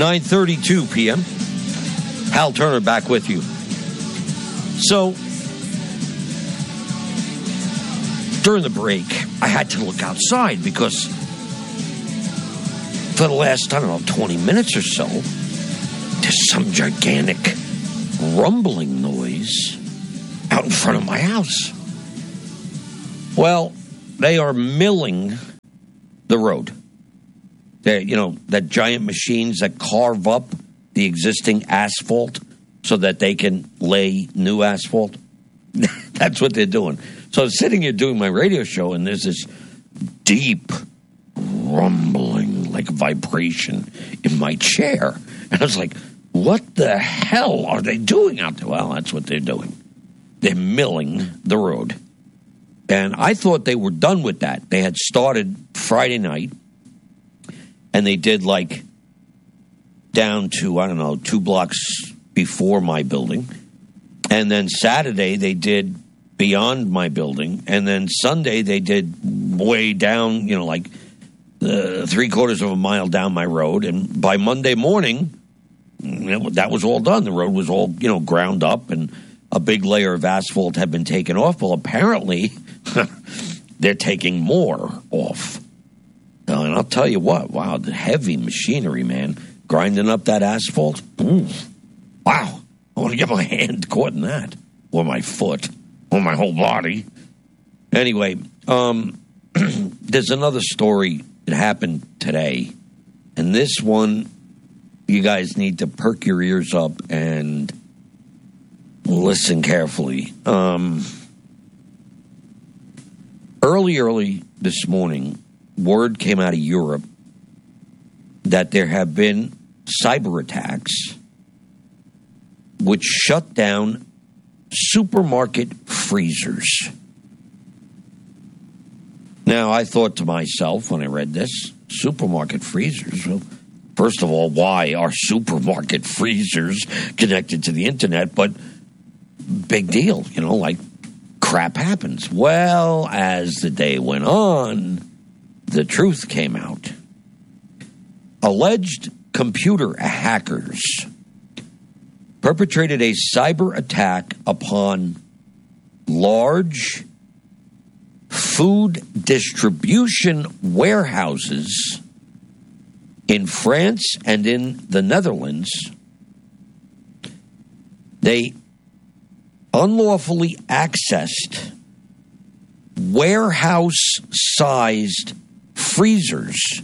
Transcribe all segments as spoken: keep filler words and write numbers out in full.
nine thirty-two p.m. Hal Turner back with you. So, during the break, I had to look outside because for the last, I don't know, twenty minutes or so, there's some gigantic rumbling noise out in front of my house. Well, they are milling the road. They, you know, that giant machines that carve up the existing asphalt so that they can lay new asphalt. That's what they're doing. So I'm sitting here doing my radio show, and there's this deep rumbling, like vibration in my chair. And I was like, what the hell are they doing out there? Well, that's what they're doing. They're milling the road. And I thought they were done with that. They had started Friday night, and they did like down to, I don't know, two blocks before my building. And then Saturday they did beyond my building. And then Sunday they did way down, you know, like uh, three quarters of a mile down my road. And by Monday morning, you know, that was all done. The road was all, you know, ground up and a big layer of asphalt had been taken off. Well, apparently they're taking more off. Uh, and I'll tell you what, wow, the heavy machinery, man, grinding up that asphalt. Ooh, wow, I want to get my hand caught in that, or my foot, or my whole body. Anyway, um, there's another story that happened today, and this one, you guys need to perk your ears up and listen carefully. Um, early, early this morning, word came out of Europe that there have been cyber attacks which shut down supermarket freezers. Now, I thought to myself when I read this, supermarket freezers? Well, first of all, why are supermarket freezers connected to the internet? But big deal, you know, like crap happens. Well, as the day went on, the truth came out. Alleged computer hackers perpetrated a cyber attack upon large food distribution warehouses in France and in the Netherlands. They unlawfully accessed warehouse-sized freezers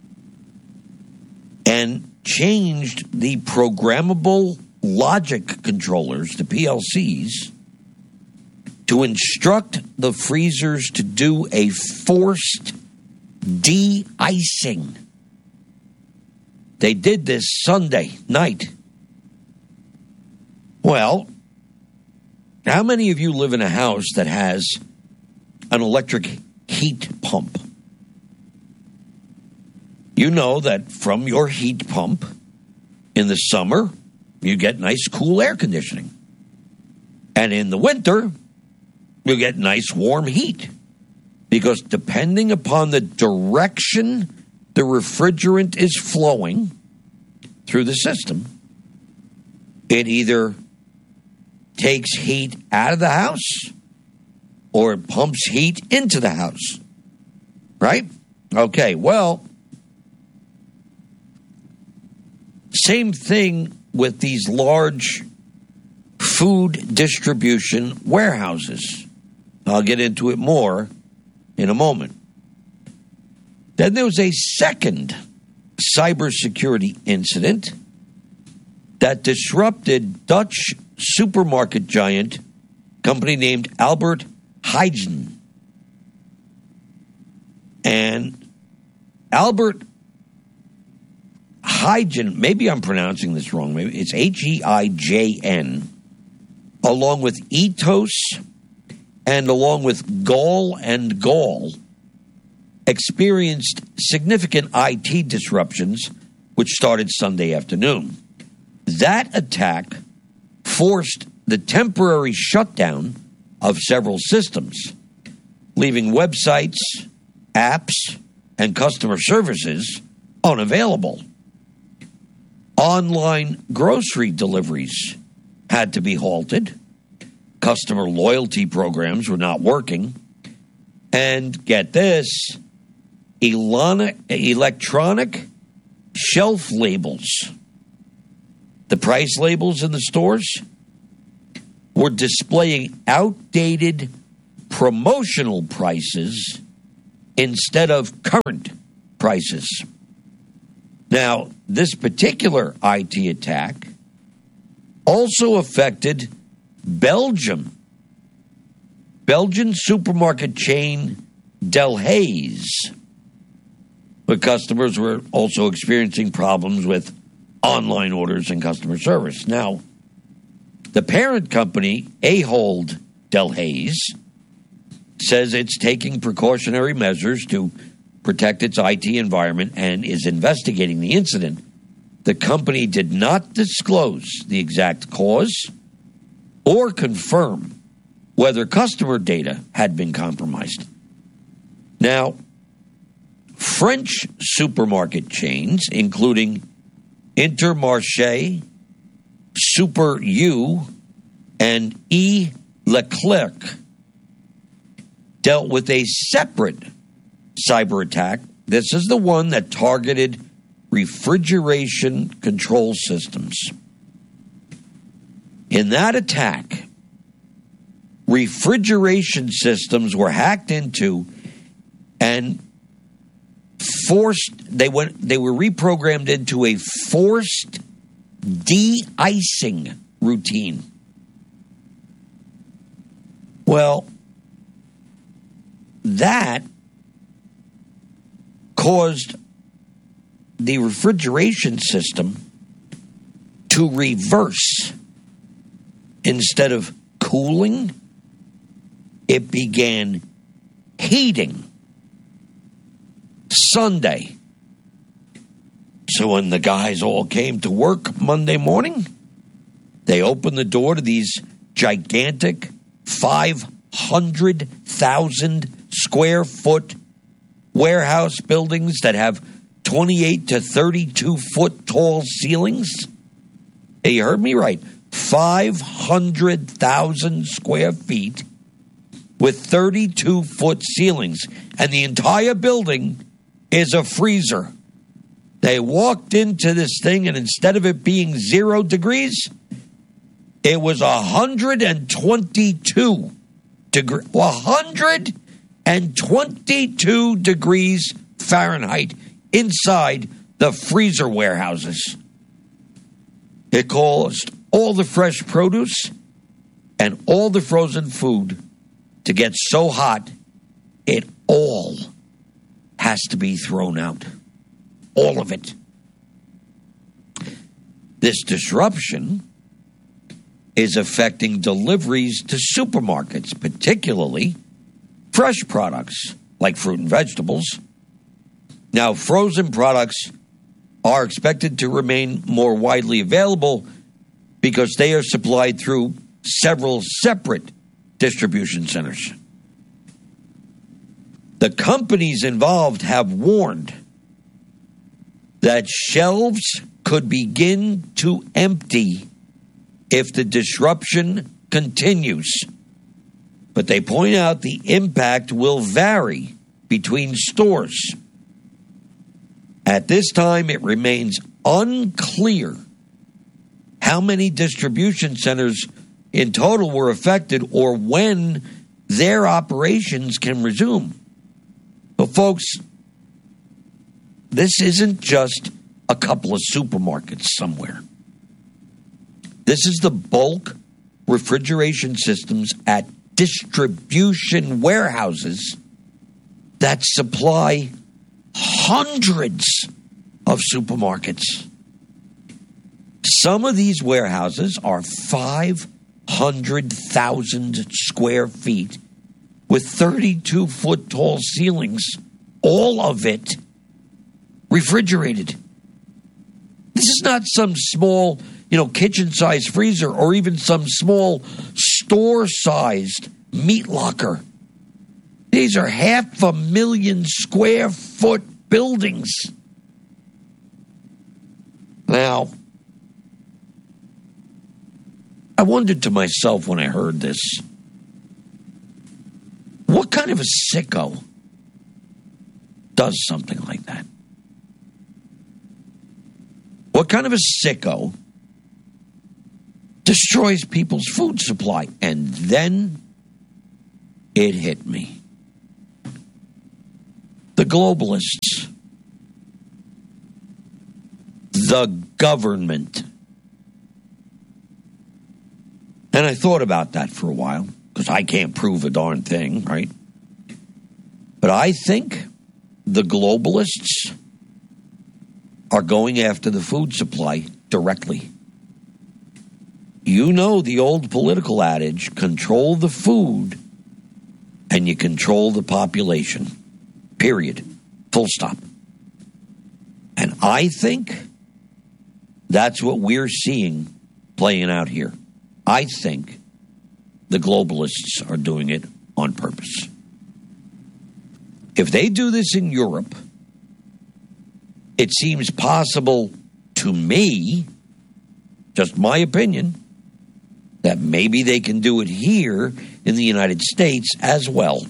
and changed the programmable logic controllers, the P L Cs, to instruct the freezers to do a forced de-icing. They did this Sunday night. Well, how many of you live in a house that has an electric heat pump? You know that from your heat pump in the summer, you get nice cool air conditioning. And in the winter, you get nice warm heat. Because depending upon the direction the refrigerant is flowing through the system, it either takes heat out of the house or it pumps heat into the house. Right? Okay, well, same thing with these large food distribution warehouses. I'll get into it more in a moment. Then there was a second cybersecurity incident that disrupted Dutch supermarket giant company named Albert Heijn. And Albert Heijn, maybe I'm pronouncing this wrong, maybe it's H E I J N, along with Etos and along with Gall and Gall, experienced significant I T disruptions, which started Sunday afternoon. That attack forced the temporary shutdown of several systems, leaving websites, apps, and customer services unavailable. Online grocery deliveries had to be halted. Customer loyalty programs were not working. And get this, Elana, electronic shelf labels, the price labels in the stores, were displaying outdated promotional prices instead of current prices. Now, this particular I T attack also affected Belgium. Belgian supermarket chain Delhaize, but customers were also experiencing problems with online orders and customer service. Now, the parent company, Ahold Delhaize, says it's taking precautionary measures to protect its I T environment and is investigating the incident. The company did not disclose the exact cause or confirm whether customer data had been compromised. Now, French supermarket chains, including Intermarché, Super U, and E. Leclerc, dealt with a separate cyber attack. This is the one that targeted refrigeration control systems. In that attack, refrigeration systems were hacked into and forced, they went, they were reprogrammed into a forced de-icing routine. Well, that caused the refrigeration system to reverse. Instead of cooling, it began heating. Sunday. So when the guys all came to work Monday morning, they opened the door to these gigantic five hundred thousand square foot warehouse buildings that have twenty-eight to thirty-two foot tall ceilings. Hey, you heard me right. five hundred thousand square feet with thirty-two foot ceilings. And the entire building is a freezer. They walked into this thing, and instead of it being zero degrees, it was one hundred twenty-two degrees. one hundred twenty-two degrees Fahrenheit inside the freezer warehouses. It caused all the fresh produce and all the frozen food to get so hot, it all has to be thrown out. All of it. This disruption is affecting deliveries to supermarkets, particularly fresh products like fruit and vegetables. Now, frozen products are expected to remain more widely available because they are supplied through several separate distribution centers. The companies involved have warned that shelves could begin to empty if the disruption continues. But they point out the impact will vary between stores. At this time, it remains unclear how many distribution centers in total were affected or when their operations can resume. But folks, this isn't just a couple of supermarkets somewhere. This is the bulk refrigeration systems at distribution warehouses that supply hundreds of supermarkets. Some of these warehouses are five hundred thousand square feet with thirty-two foot tall ceilings, all of it refrigerated. This is not some small, you know, kitchen-sized freezer or even some small store-sized meat locker. These are half a million square foot buildings. Now, wondered to myself when I heard this, what kind of a sicko does something like that? What kind of a sicko destroys people's food supply? And then it hit me. The globalists, the government. And I thought about that for a while, because I can't prove a darn thing, right? But I think the globalists are going after the food supply directly. You know the old political adage, control the food and you control the population. Period. Full stop. And I think that's what we're seeing playing out here. I think the globalists are doing it on purpose. If they do this in Europe, it seems possible to me, just my opinion, that maybe they can do it here in the United States as well.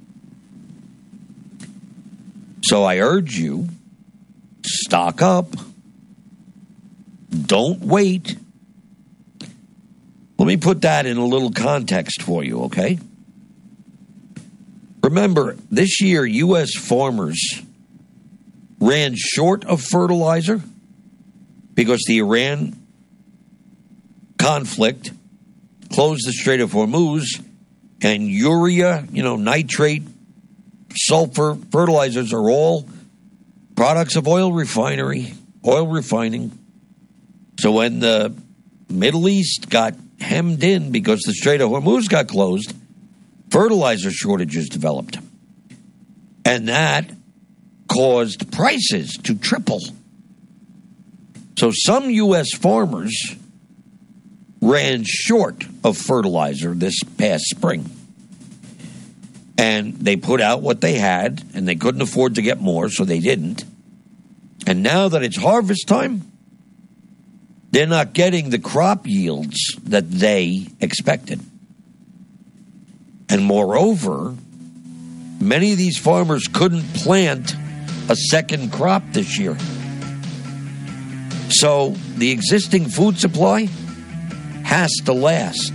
So I urge you, stock up. Don't wait. Let me put that in a little context for you, okay? Remember, this year, U S farmers ran short of fertilizer because the Iran conflict closed the Strait of Hormuz, and urea, you know, nitrate, sulfur, fertilizers are all products of oil refinery, oil refining. So when the Middle East got hemmed in because the Strait of Hormuz got closed, fertilizer shortages developed. And that caused prices to triple. So some U S farmers ran short of fertilizer this past spring. And they put out what they had, and they couldn't afford to get more, so they didn't. And now that it's harvest time, they're not getting the crop yields that they expected. And moreover, many of these farmers couldn't plant a second crop this year. So the existing food supply has to last.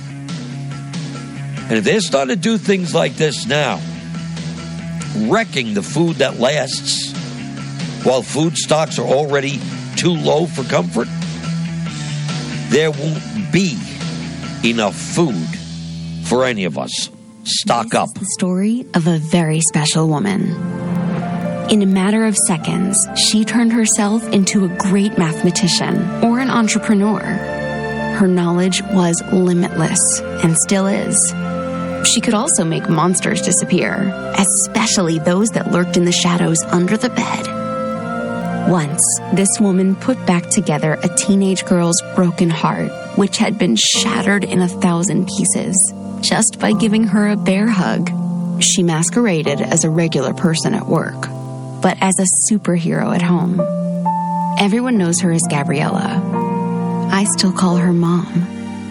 And if they're starting to do things like this now, wrecking the food that lasts while food stocks are already too low for comfort, there won't be enough food for any of us. Stock up. This is the story of a very special woman. In a matter of seconds, she turned herself into a great mathematician or an entrepreneur. Her knowledge was limitless and still is. She could also make monsters disappear, especially those that lurked in the shadows under the bed. Once, this woman put back together a teenage girl's broken heart, which had been shattered in a thousand pieces, just by giving her a bear hug. She masqueraded as a regular person at work, but as a superhero at home. Everyone knows her as Gabriella. I still call her Mom.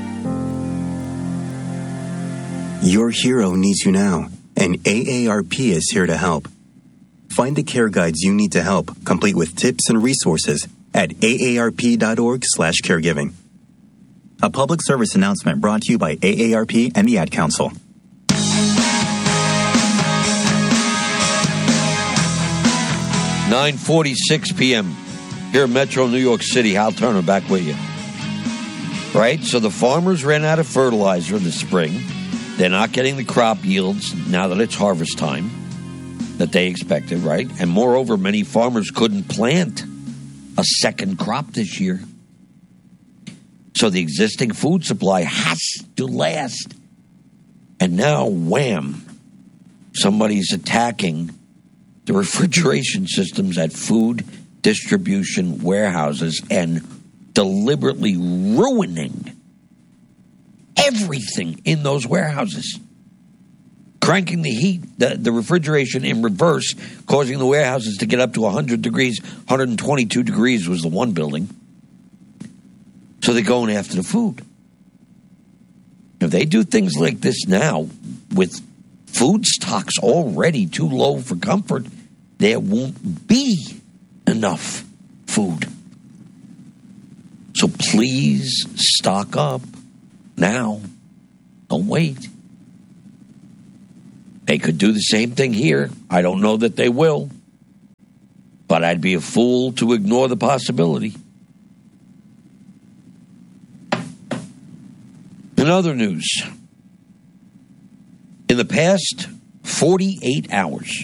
Your hero needs you now, and A A R P is here to help. Find the care guides you need to help, complete with tips and resources at A A R P dot org slash caregiving. A public service announcement brought to you by A A R P and the Ad Council. nine forty-six p.m. here in Metro New York City. Hal Turner back with you. Right? So the farmers ran out of fertilizer this spring. They're not getting the crop yields now that it's harvest time that they expected, right? And moreover, many farmers couldn't plant a second crop this year. So the existing food supply has to last. And now, wham, somebody's attacking the refrigeration systems at food distribution warehouses and deliberately ruining everything in those warehouses. Cranking the heat, the, the refrigeration in reverse, causing the warehouses to get up to one hundred degrees, one hundred twenty-two degrees was the one building. So they're going after the food. If they do things like this now, with food stocks already too low for comfort, there won't be enough food. So please stock up now. Don't wait. They could do the same thing here. I don't know that they will. But I'd be a fool to ignore the possibility. In other news, in the past forty-eight hours,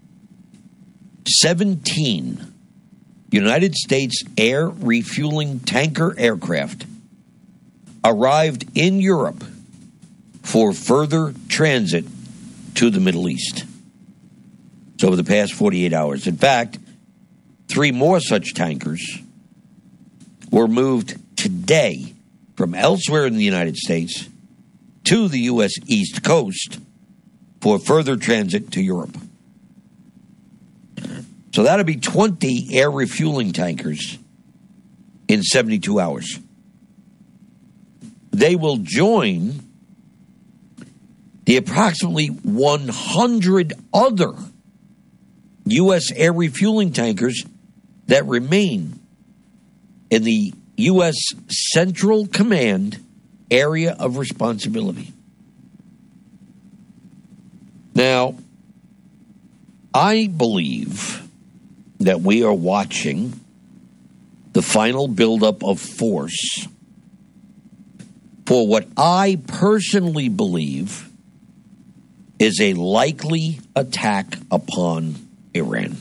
seventeen United States air refueling tanker aircraft arrived in Europe for further transit to the Middle East. So over the past forty-eight hours. In fact, three more such tankers were moved today from elsewhere in the United States to the U S East Coast for further transit to Europe. So that'll be twenty air refueling tankers in seventy-two hours. They will join the approximately one hundred other U S air refueling tankers that remain in the U S Central Command area of responsibility. Now, I believe that we are watching the final buildup of force for what I personally believe is a likely attack upon Iran.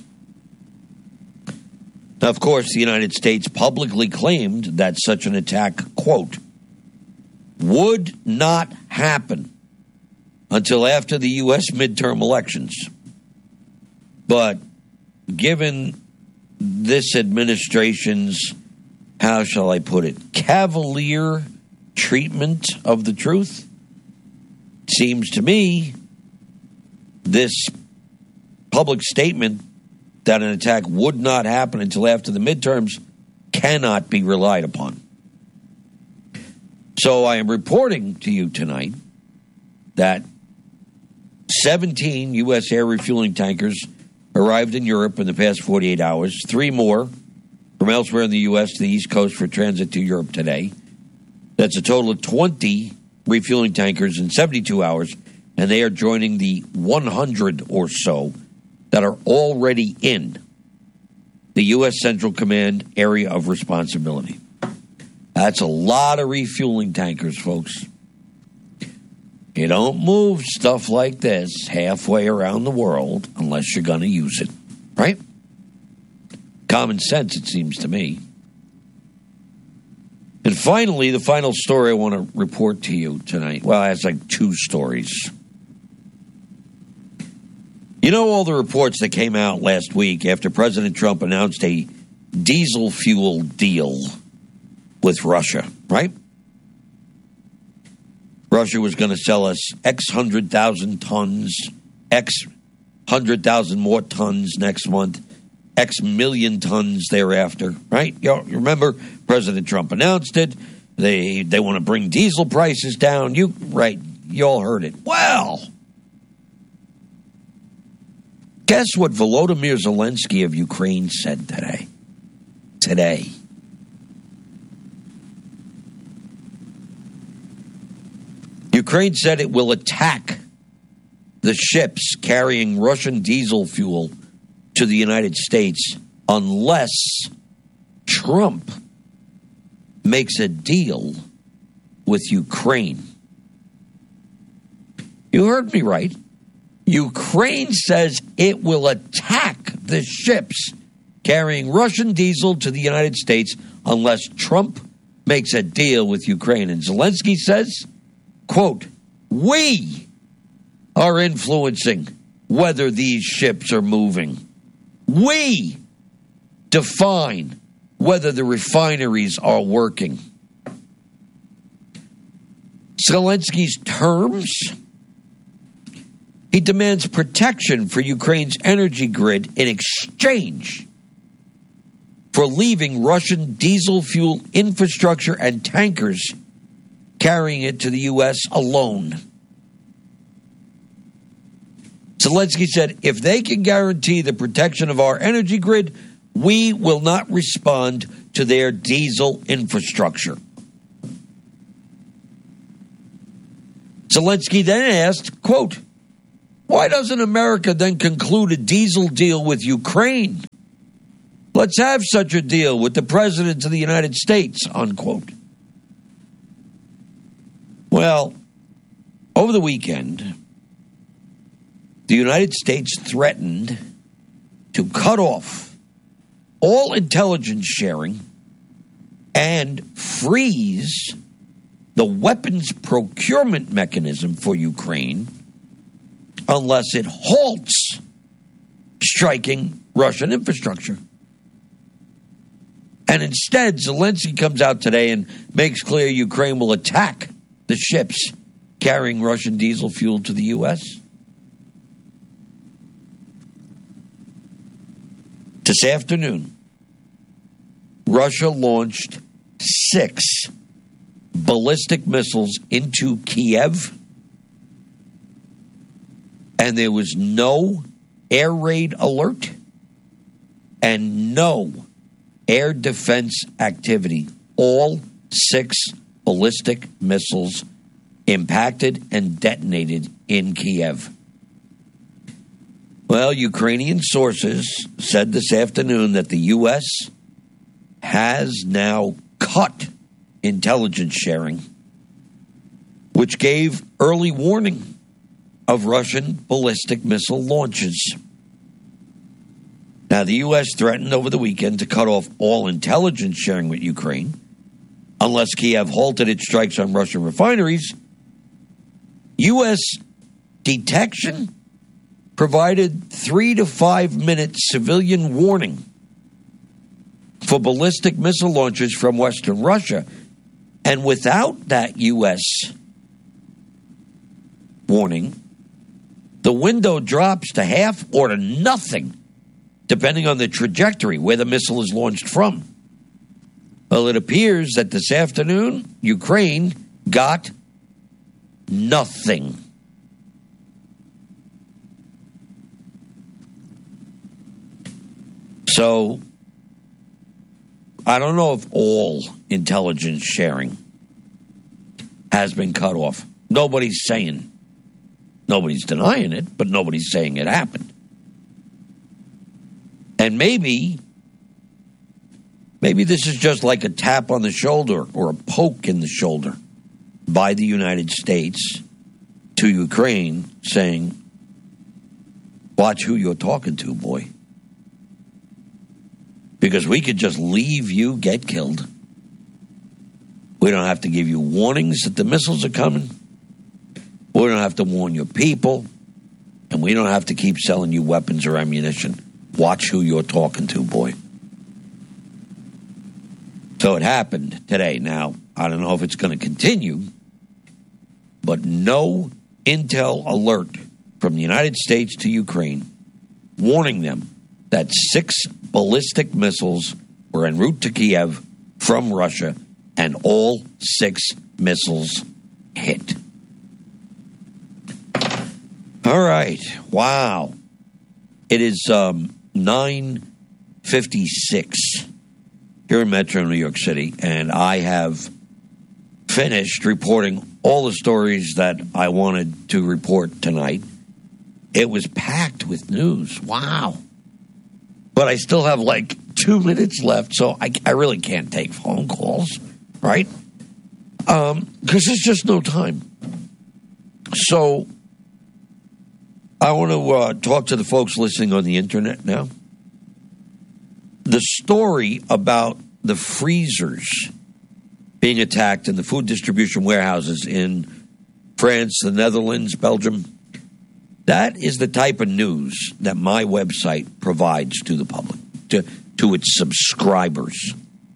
Now, of course, the United States publicly claimed that such an attack, quote, would not happen until after the U S midterm elections. But given this administration's, how shall I put it, cavalier treatment of the truth, seems to me this public statement that an attack would not happen until after the midterms cannot be relied upon. So I am reporting to you tonight that seventeen U S air refueling tankers arrived in Europe in the past forty-eight hours, three more from elsewhere in the U S to the East Coast for transit to Europe today. That's a total of twenty refueling tankers in seventy-two hours, and they are joining the one hundred or so that are already in the U S Central Command area of responsibility. That's a lot of refueling tankers, folks. You don't move stuff like this halfway around the world unless you're going to use it, right? Common sense, it seems to me. And finally, the final story I want to report to you tonight. Well, it's like two stories. You know all the reports that came out last week after President Trump announced a diesel fuel deal with Russia, right? Russia was going to sell us X hundred thousand tons, X hundred thousand more tons next month, X million tons thereafter, right? You remember President Trump announced it. They they want to bring diesel prices down. You right? You all heard it. Well, guess what Volodymyr Zelensky of Ukraine said today? Today. Ukraine said it will attack the ships carrying Russian diesel fuel to the United States unless Trump makes a deal with Ukraine. You heard me right. Ukraine says it will attack the ships carrying Russian diesel to the United States unless Trump makes a deal with Ukraine. And Zelensky says, quote, we are influencing whether these ships are moving. We define whether the refineries are working. Zelensky's terms: he demands protection for Ukraine's energy grid in exchange for leaving Russian diesel fuel infrastructure and tankers carrying it to the U S alone. Zelensky said, if they can guarantee the protection of our energy grid, we will not respond to their diesel infrastructure. Zelensky then asked, quote, why doesn't America then conclude a diesel deal with Ukraine? Let's have such a deal with the President of the United States, unquote. Well, over the weekend, the United States threatened to cut off all intelligence sharing and freeze the weapons procurement mechanism for Ukraine unless it halts striking Russian infrastructure. And instead, Zelensky comes out today and makes clear Ukraine will attack the ships carrying Russian diesel fuel to the U S. This afternoon, Russia launched six ballistic missiles into Kiev, and there was no air raid alert and no air defense activity. All six ballistic missiles impacted and detonated in Kiev. Well, Ukrainian sources said this afternoon that the U S has now cut intelligence sharing, which gave early warning of Russian ballistic missile launches. Now, the U S threatened over the weekend to cut off all intelligence sharing with Ukraine unless Kiev halted its strikes on Russian refineries. U S detection provided three to five minute civilian warning for ballistic missile launches from Western Russia. And without that U S warning, the window drops to half or to nothing, depending on the trajectory where the missile is launched from. Well, it appears that this afternoon, Ukraine got nothing. So, I don't know if all intelligence sharing has been cut off. Nobody's saying, nobody's denying it, but nobody's saying it happened. And maybe, maybe this is just like a tap on the shoulder or a poke in the shoulder by the United States to Ukraine saying, watch who you're talking to, boy. Because we could just leave you get killed. We don't have to give you warnings that the missiles are coming. We don't have to warn your people. And we don't have to keep selling you weapons or ammunition. Watch who you're talking to, boy. So it happened today. Now, I don't know if it's going to continue, but no intel alert from the United States to Ukraine warning them that six ballistic missiles were en route to Kiev from Russia, and all six missiles hit. All right. Wow. It is um, nine fifty-six here in Metro New York City, and I have finished reporting all the stories that I wanted to report tonight. It was packed with news. Wow. But I still have like two minutes left, so I, I really can't take phone calls, right? Um, because there's just no time. So I want to uh, talk to the folks listening on the internet now. The story about the freezers being attacked in the food distribution warehouses in France, the Netherlands, Belgium, that is the type of news that my website provides to the public, to, to its subscribers.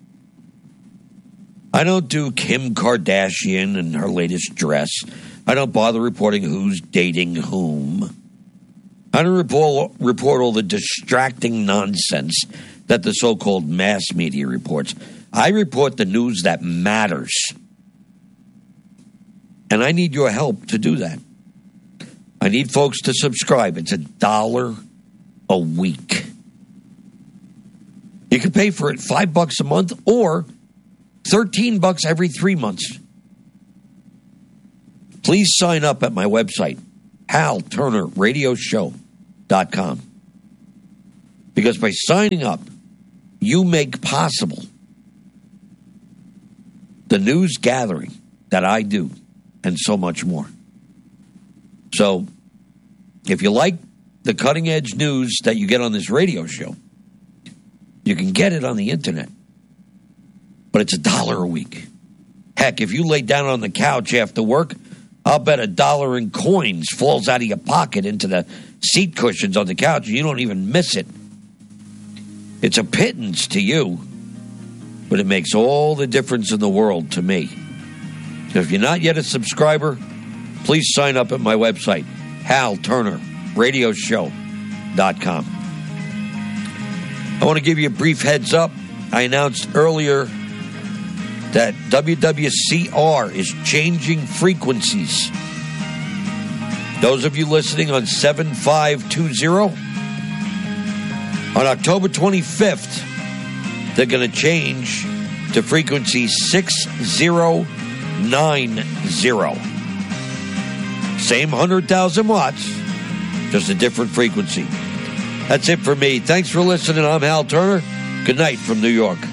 I don't do Kim Kardashian and her latest dress. I don't bother reporting who's dating whom. I don't report, report all the distracting nonsense that the so-called mass media reports. I report the news that matters. And I need your help to do that. I need folks to subscribe. It's a dollar a week. You can pay for it five bucks a month or thirteen bucks every three months. Please sign up at my website, hal turner radio show dot com. Because by signing up, you make possible the news gathering that I do and so much more. So, if you like the cutting edge news that you get on this radio show, you can get it on the internet. But it's a dollar a week. Heck, if you lay down on the couch after work, I'll bet a dollar in coins falls out of your pocket into the seat cushions on the couch and you don't even miss it. It's a pittance to you, but it makes all the difference in the world to me. So if you're not yet a subscriber, please sign up at my website, hal turner radio show dot com. I want to give you a brief heads up. I announced earlier that W W C R is changing frequencies. Those of you listening on seven five two zero, on October twenty-fifth, they're going to change to frequency six zero nine zero. Same one hundred thousand watts, just a different frequency. That's it for me. Thanks for listening. I'm Hal Turner. Good night from New York.